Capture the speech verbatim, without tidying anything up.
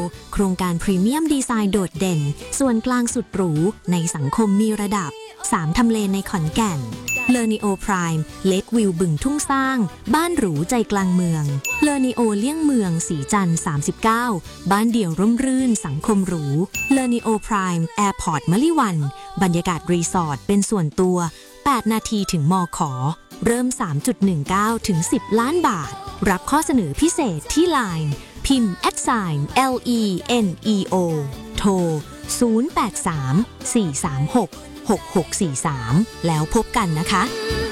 โครงการพรีเมียมดีไซน์โดดเด่นส่วนกลางสุดหรูในสังคมมีระดับสามทำเลในขอนแก่นเลอนิโอพรายม์เล็กวิวบึงทุ่งสร้างบ้านหรูใจกลางเมืองเลอนิโอเลี่ยงเมืองสีจันทร์สามสิบเก้าบ้านเดี่ยวร่มรื่นสังคมหรูเลอนิโอพรายม์แอร์พอร์ตมะลิวันบรรยากาศรีสอร์ทเป็นส่วนตัวแปดนาทีถึงมข.เริ่ม สามจุดหนึ่งเก้า ถึง สิบ ล้านบาทรับข้อเสนอพิเศษที่ ไลน์ พิมพ์ แอท ไซน์ แอล อี เอ็น อี โอ โทร ศูนย์ แปด สาม สี่ สาม หก หก หก สี่ สาม แล้วพบกันนะคะ